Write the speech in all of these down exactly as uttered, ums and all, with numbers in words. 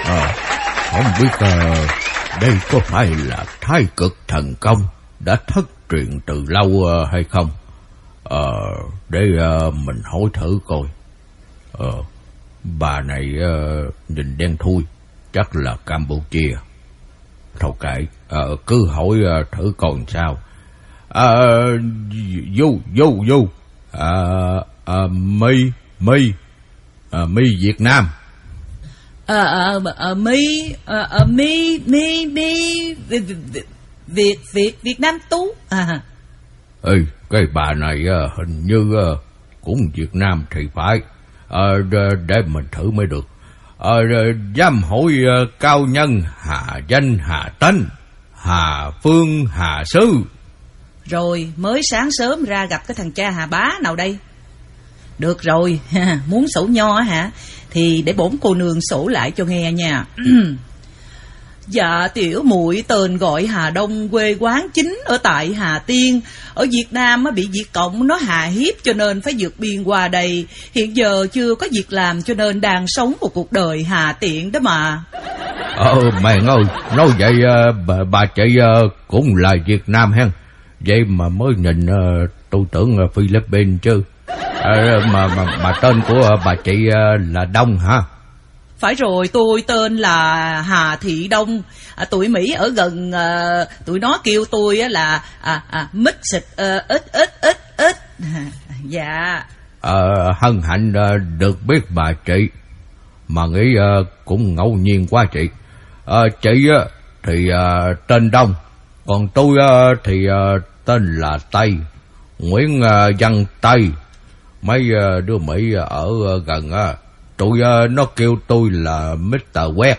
À, không biết uh, đây có phải là Thái Cực Thần Công đã thất truyền từ lâu uh, hay không? Ờ, để uh, mình hỏi thử coi. Ờ, bà này uh, nhìn đen thui, chắc là Campuchia. Thôi kệ, uh, cứ hỏi uh, thử coi sao. À, du, du, du. À, à, mi, mi, à, mi Việt Nam. Ờ, ờ, ờ, mi, ờ, ờ, mi, mi, mi, Việt, Việt, Việt Nam Tú. À. Ê, cái bà này uh, hình như uh, cũng Việt Nam thì phải. Uh, để mình thử mới được. Uh, dám hỏi uh, cao nhân hà danh hà tánh, Hà Phương Hà Sư. Rồi, mới sáng sớm ra gặp cái thằng cha Hà Bá nào đây? Được rồi, muốn sổ nho hả? Thì để bổn cô nương sổ lại cho nghe nha. Dạ tiểu muội tên gọi Hà Đông, quê quán chính ở tại Hà Tiên. Ở Việt Nam bị Việt Cộng nó hà hiếp cho nên phải vượt biên qua đây. Hiện giờ chưa có việc làm cho nên đang sống một cuộc đời hà tiện đó mà. Ờ mày ơi, nói vậy bà, bà chị cũng là Việt Nam hen. Vậy mà mới nhìn tôi tưởng Philippines chứ. À, mà, mà, mà tên của bà chị là Đông hả? Phải rồi, tôi tên là Hà Thị Đông. À, tụi Mỹ ở gần à, tụi nó kêu tôi là à, à, mít xịt à, ít ít ít ít. Dạ. À, hân hạnh được biết bà chị. Mà nghĩ uh, cũng ngẫu nhiên quá chị. À, chị uh, thì uh, tên Đông, còn tôi uh, thì uh, tên là Tây, Nguyễn uh, Văn Tây. Mấy uh, đứa Mỹ ở uh, gần uh, tụi uh, nó kêu tôi là mít tơ West.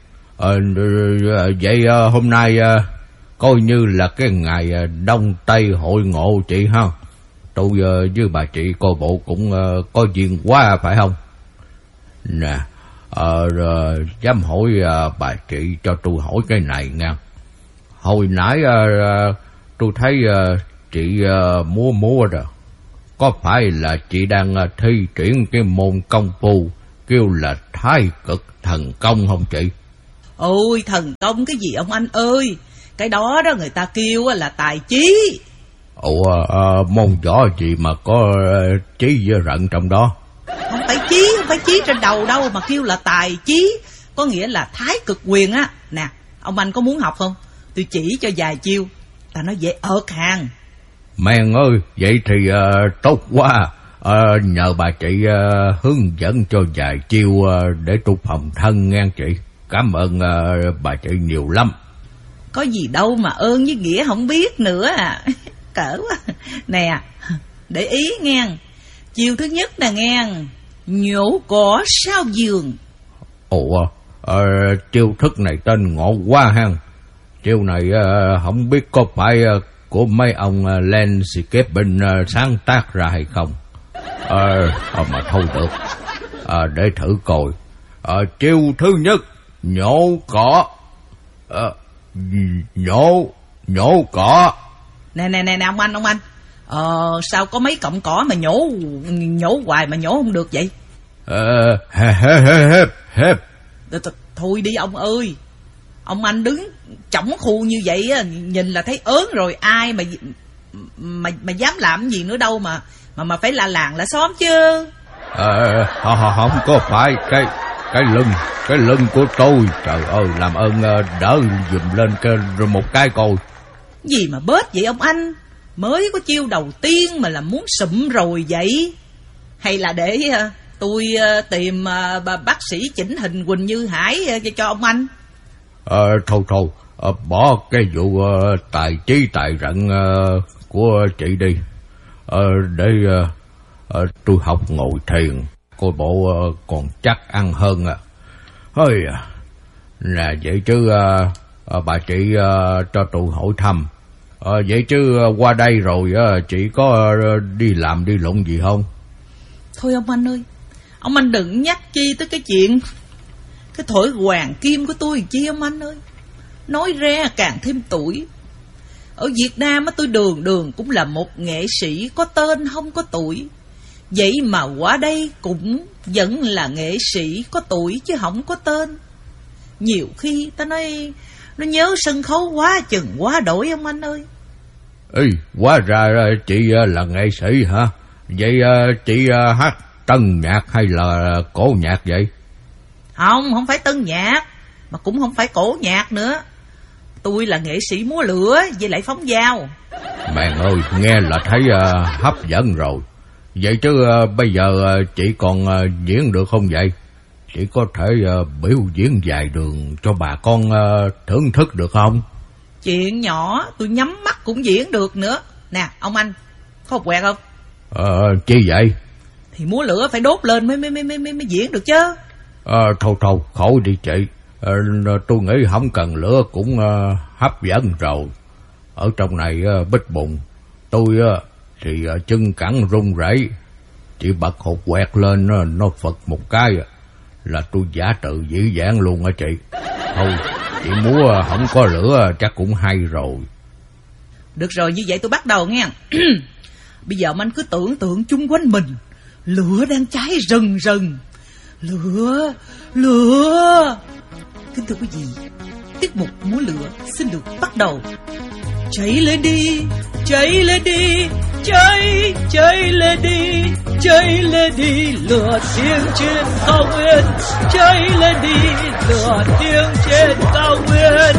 Uh, vậy uh, hôm nay uh, coi như là cái ngày uh, Đông Tây hội ngộ chị ha. Tôi uh, với bà chị coi bộ cũng uh, có duyên quá phải không? Nè, uh, uh, dám hỏi uh, bà chị cho tôi hỏi cái này nha. Hồi nãy uh, uh, tôi thấy uh, chị uh, múa múa rồi. Có phải là chị đang uh, thi triển cái môn công phu kêu là Thái Cực Thần Công không chị? Ôi thần công cái gì ông anh ơi, cái đó đó người ta kêu là tài chí. Ủa uh, môn võ gì mà có uh, chí với rận trong đó? Không phải chí, không phải chí trên đầu đâu mà kêu là tài chí, có nghĩa là thái cực quyền á. Nè, ông anh có muốn học không? Tôi chỉ cho vài chiêu, ta nói dễ ợt hàng. Mèn ơi, vậy thì uh, tốt quá. Uh, nhờ bà chị uh, hướng dẫn cho vài chiêu uh, để tôi phòng thân nghe chị. Cảm ơn uh, bà chị nhiều lắm. Có gì đâu mà ơn với nghĩa không biết nữa à. Cỡ quá. Nè, để ý nghe. Chiêu thứ nhất nè nghe, nhổ cỏ sao giường. Ủa, uh, chiêu thức này tên ngộ quá ha. Chiêu này uh, không biết có phải uh, của mấy ông uh, landscaping uh, sáng tác ra hay không. Ờ, à, mà thôi được. À, để thử coi. À, chiêu thứ nhất, nhổ cỏ. À, nhổ, nhổ cỏ. Nè nè nè ông anh, ông anh. Ờ, sao có mấy cọng cỏ mà nhổ, nhổ hoài mà nhổ không được vậy? Ờ, hếp, hếp, hếp, hếp. Thôi đi ông ơi. Ông anh đứng chỏng khu như vậy á, nhìn là thấy ớn rồi, ai mà mà mà dám làm gì nữa đâu mà mà mà phải là làng là xóm chứ. Ờ, không có phải cái cái lưng, cái lưng của tôi. Trời ơi, làm ơn đỡ giùm lên cái rồi một cái coi. Gì mà bớt vậy ông anh? Mới có chiêu đầu tiên mà là muốn sụm rồi vậy? Hay là để tôi tìm bà bác sĩ chỉnh hình Quỳnh Như Hải cho ông anh? Ờ, thôi thôi, à, bỏ cái vụ uh, tài trí tài rận uh, của chị đi. Ờ, để uh, uh, tôi học ngồi thiền, coi bộ uh, còn chắc ăn hơn à. Hơi à. Nè vậy chứ uh, uh, bà chị uh, cho tôi hỏi thăm. Uh, vậy chứ uh, qua đây rồi uh, chị có uh, đi làm đi lụng gì không? Thôi ông anh ơi, ông anh đừng nhắc chi tới cái chuyện cái thổi hoàng kim của tôi chi ông anh ơi. Nói ra càng thêm tuổi. Ở Việt Nam á, tôi đường đường cũng là một nghệ sĩ có tên không có tuổi. Vậy mà qua đây cũng vẫn là nghệ sĩ có tuổi chứ không có tên. Nhiều khi ta nói nó nhớ sân khấu quá chừng quá đổi ông anh ơi. Ê, hóa ra chị là nghệ sĩ hả? Vậy chị hát tân nhạc hay là cổ nhạc vậy? Không, không phải tân nhạc, mà cũng không phải cổ nhạc nữa. Tôi là nghệ sĩ múa lửa với lại phóng dao. Mẹ ơi, nghe là thấy uh, hấp dẫn rồi. Vậy chứ uh, bây giờ uh, chị còn uh, diễn được không vậy? Chị có thể uh, biểu diễn dài đường cho bà con uh, thưởng thức được không? Chuyện nhỏ tôi nhắm mắt cũng diễn được nữa. Nè ông anh, có hột quẹt không? Ờ, chi vậy? Thì múa lửa phải đốt lên mới mới mới mới, mới diễn được chứ. Ờ, thôi thôi, khổ đi chị. Ờ, tôi nghĩ không cần lửa cũng uh, hấp dẫn rồi. Ở trong này uh, bít bụng, tôi uh, thì uh, chân cẳng run rẩy. Chị bật hột quẹt lên uh, nó phật một cái uh, là tôi giả tự dĩ dãn luôn á chị. Thôi, chị múa uh, không có lửa uh, chắc cũng hay rồi. Được rồi, như vậy tôi bắt đầu nghe. Bây giờ anh cứ tưởng tượng chung quanh mình lửa đang cháy rần rần. Lửa, lửa. Kính thưa quý vị, tiết mục múa lửa xin được bắt đầu. Cháy lên đi, cháy lên đi, cháy, cháy lên đi, cháy lên đi, lửa thiêng trên cao nguyên. Cháy lên đi, lửa thiêng trên cao nguyên.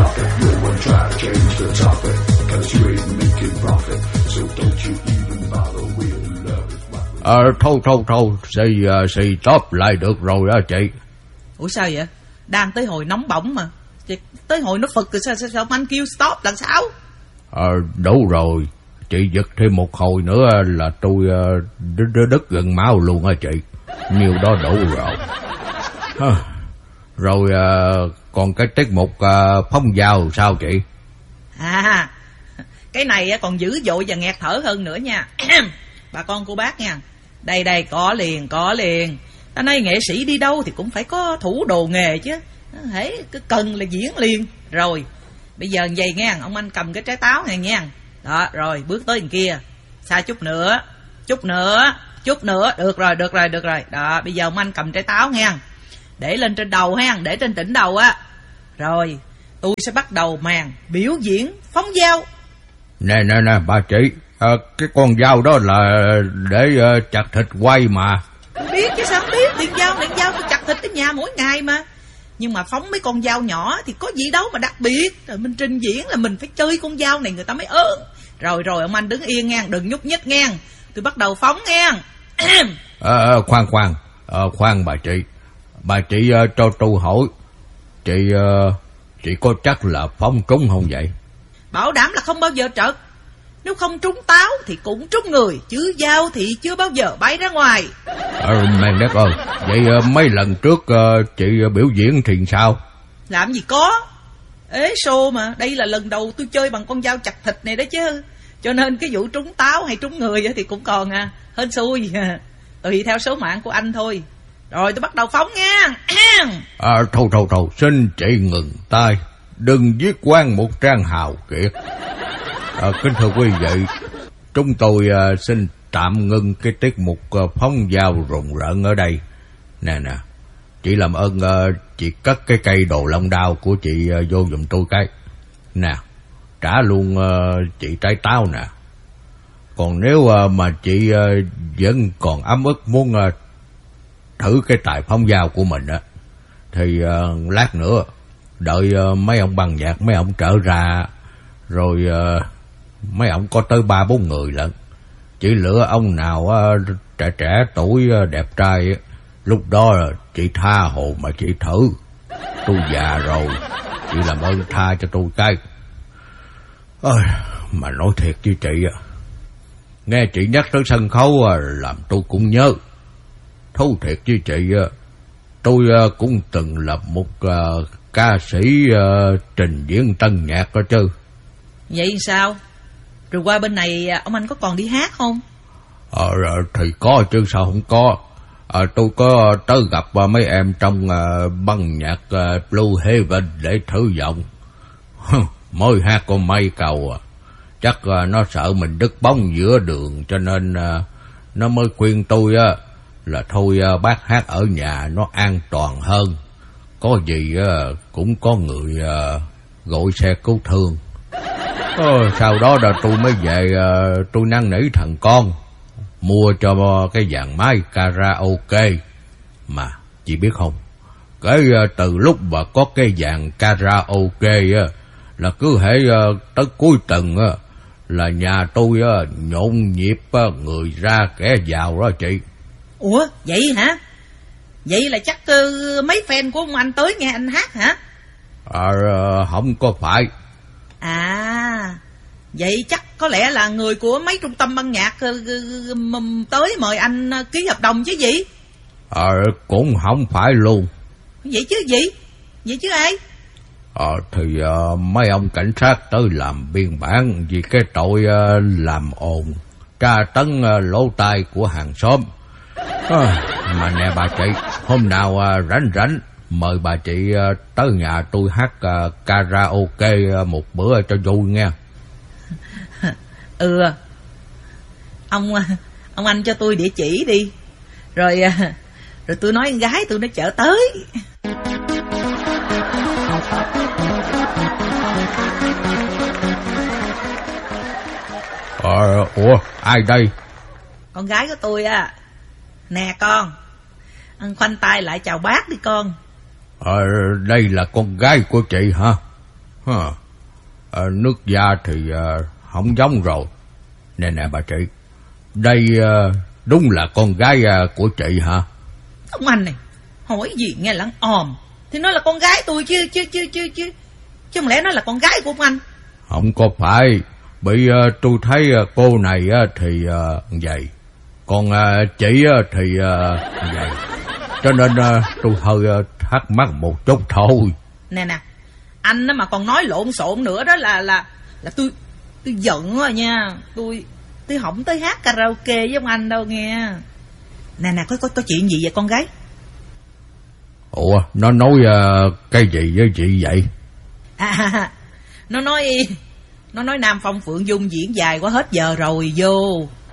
Ờ, thôi thôi thôi, xì, xì stop lại được rồi đó chị. Ủa sao vậy? Đang tới hồi nóng bỏng mà. Tới hồi nó phật rồi sao, sao, sao anh kêu stop lần sao? Ờ, đủ rồi. Chị giật thêm một hồi nữa là tôi uh, đứt, đứt gần máu luôn á chị. Nhiều đó đủ rồi. À, rồi uh, còn cái tiết mục uh, phóng dao sao chị? À, cái này còn dữ dội và nghẹt thở hơn nữa nha. Bà con cô bác nha. Đây đây, có liền, có liền. Ta nói nghệ sĩ đi đâu thì cũng phải có thủ đồ nghề chứ. Hễ cứ cần là diễn liền. Rồi, bây giờ vậy nghe, ông anh cầm cái trái táo này nha. Đó, rồi bước tới đằng kia. Xa chút nữa, chút nữa, chút nữa. Được rồi, được rồi, được rồi. Đó, bây giờ ông anh cầm trái táo nha. Để lên trên đầu ha, để trên đỉnh đầu á. Rồi, tôi sẽ bắt đầu màn biểu diễn phóng dao. Nè nè nè bà chị, à, cái con dao đó là để uh, chặt thịt quay mà. Tôi biết chứ sao không biết. Điện dao, điện dao tôi chặt thịt ở nhà mỗi ngày mà. Nhưng mà phóng mấy con dao nhỏ thì có gì đâu mà đặc biệt. Rồi mình trình diễn là mình phải chơi con dao này người ta mới ơn. Rồi rồi ông anh đứng yên nha, đừng nhúc nhích nha. Tôi bắt đầu phóng nha. à, Khoan khoan, à, khoan bà chị. Bà chị uh, cho tôi hỏi, chị uh, chị có chắc là phóng trúng không vậy? Bảo đảm là không bao giờ trật. Nếu không trúng táo thì cũng trúng người, chứ dao thì chưa bao giờ bay ra ngoài. Ờ, mẹ đất ơi, vậy uh, mấy lần trước uh, chị uh, biểu diễn thì sao? Làm gì có. Ế xô mà, đây là lần đầu tôi chơi bằng con dao chặt thịt này đó chứ. Cho nên cái vụ trúng táo hay trúng người thì cũng còn à, hên xui. Tùy theo số mạng của anh thôi. Rồi tôi bắt đầu phóng nha. À, thôi thôi thôi, xin chị ngừng tay. Đừng viết quan một trang hào kiệt. À, kính thưa quý vị, chúng tôi uh, xin tạm ngưng cái tiết mục uh, phóng dao rùng rợn ở đây. Nè nè, chị làm ơn uh, chị cất cái cây đồ lông đao của chị uh, vô giùm tôi cái. Nè, trả luôn uh, chị trái táo nè. Còn nếu uh, mà chị uh, vẫn còn ấm ức muốn uh, thử cái tài phóng dao của mình á, thì uh, lát nữa đợi uh, mấy ông băng nhạc mấy ông trở ra, rồi uh, mấy ông có tới ba bốn người lận. Chị lựa ông nào uh, trẻ trẻ tuổi uh, đẹp trai, lúc đó uh, chị tha hồ mà chị thử. Tôi già rồi, chị làm ơn tha cho tôi cái. Ôi, mà nói thiệt với chị, nghe chị nhắc tới sân khấu uh, làm tôi cũng nhớ. Thú thiệt với chị, uh, tôi uh, cũng từng là một uh, ca sĩ uh, trình diễn tân nhạc đó chứ. Vậy sao? Rồi qua bên này ông anh có còn đi hát không? Ờ, thì có chứ sao không có. À, tôi có tới gặp uh, mấy em trong uh, băng nhạc uh, Blue Heaven để thử giọng. Mới hát có mấy câu à. Chắc uh, nó sợ mình đứt bóng giữa đường, cho nên uh, nó mới khuyên tôi uh, là thôi uh, bác hát ở nhà nó an toàn hơn. có gì uh, cũng có người uh, gọi xe cứu thương. Ờ, sau đó là tôi mới về uh, tôi năn nỉ thằng con mua cho cái dàn máy karaoke. Mà chị biết không, cái uh, từ lúc mà có cái dàn karaoke uh, là cứ hễ uh, tới cuối tuần uh, là nhà tôi uh, nhộn nhịp uh, người ra kẻ vào đó chị. Ủa vậy hả? Vậy là chắc uh, mấy fan của ông anh tới nghe anh hát hả? Ờ à, không có phải. À, vậy chắc có lẽ là người của mấy trung tâm ban nhạc uh, tới mời anh uh, ký hợp đồng chứ gì? Ờ à, cũng không phải luôn. Vậy chứ gì? Vậy chứ ai? Ờ à, thì uh, mấy ông cảnh sát tới làm biên bản vì cái tội uh, làm ồn, tra tấn uh, lỗ tai của hàng xóm. À, mà nè bà chị, hôm nào uh, rảnh rảnh mời bà chị uh, tới nhà tôi hát uh, karaoke uh, một bữa cho vui nghe. Ừ, ông ông anh cho tôi địa chỉ đi, rồi uh, rồi tôi nói con gái tôi nó chở tới. Ờ, ủa ai đây? Con gái của tôi à. Nè con, ăn khoanh tay lại chào bác đi con. Ờ, đây là con gái của chị hả? Hả? Ờ, nước da thì uh, không giống rồi. Nè nè bà chị, đây uh, đúng là con gái uh, của chị hả? Ông anh này, hỏi gì nghe lắng òm. Thì nó là con gái tôi chứ, chứ, chứ, chứ, chứ. Chứ không lẽ nó là con gái của ông anh? Không có phải, bị uh, tôi thấy uh, cô này uh, thì uh, vậy. Còn uh, chị uh, thì uh, vậy. Cho nên uh, tôi hơi uh, thắc mắc một chút thôi. Nè nè, anh mà còn nói lộn xộn nữa đó là là là tôi tôi giận rồi nha. Tôi tôi không tới hát karaoke với ông anh đâu nghe. Nè nè, có có có chuyện gì vậy con gái? Ủa, nó nói uh, cái gì với chị vậy? À, nó nói nó nói Nam Phong Phượng Dung diễn dài quá hết giờ rồi, vô